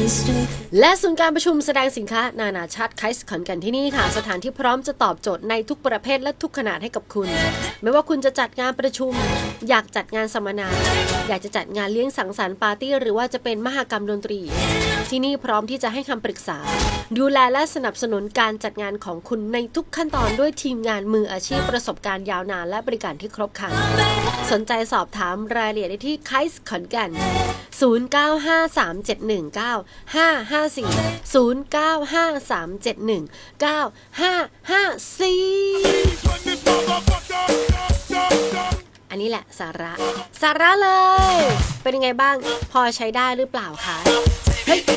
และศูนย์การประชุมแสดงสินค้านานาชาติไคส์ขอนแก่นที่นี่ค่ะสถานที่พร้อมจะตอบโจทย์ในทุกประเภทและทุกขนาดให้กับคุณไม่ว่าคุณจะจัดงานประชุมอยากจัดงานสัมมนาอยากจะจัดงานเลี้ยงสังสรรค์ปาร์ตี้หรือว่าจะเป็นมหกรรมดนตรีที่นี่พร้อมที่จะให้คำปรึกษาดูแลและสนับสนุนการจัดงานของคุณในทุกขั้นตอนด้วยทีมงานมืออาชีพประสบการณ์ยาวนานและบริการที่ครบครันสนใจสอบถามรายละเอียดได้ที่ไคส์ขอนแก่นอันนี้แหละสาระเลยเป็นยังไงบ้างพอใช้ได้หรือเปล่าคะเฮ้ย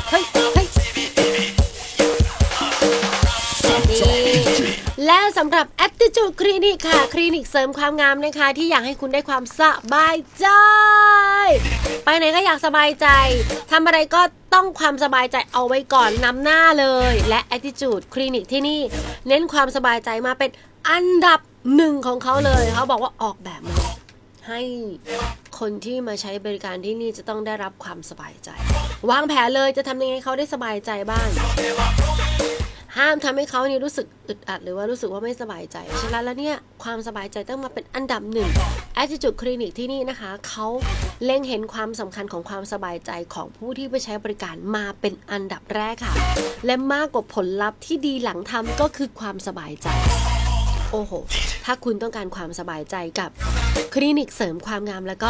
และสำหรับ Attitude Clinic ค่ะคลินิกเสริมความงามนะคะที่อยากให้คุณได้ความสบายใจไปไหนก็อยากสบายใจทำอะไรก็ต้องความสบายใจเอาไว้ก่อนนำหน้าเลยและ Attitude Clinic ที่นี่เน้นความสบายใจมาเป็นอันดับ1ของเขาเลยเขาบอกว่าออกแบบมาให้คนที่มาใช้บริการที่นี่จะต้องได้รับความสบายใจวางแผนเลยจะทำยังไงเขาได้สบายใจบ้างห้ามทำให้เขานี่รู้สึกอึดอัดหรือว่ารู้สึกว่าไม่สบายใจฉะนั้นแล้วเนี่ยความสบายใจต้องมาเป็นอันดับ1 Attitude Clinic ที่นี่นะคะเขาเล็งเห็นความสำคัญของความสบายใจของผู้ที่ไปใช้บริการมาเป็นอันดับแรกค่ะและมากกว่าผลลัพธ์ที่ดีหลังทำก็คือความสบายใจโอ้โหถ้าคุณต้องการความสบายใจกับคลินิกเสริมความงามแล้วก็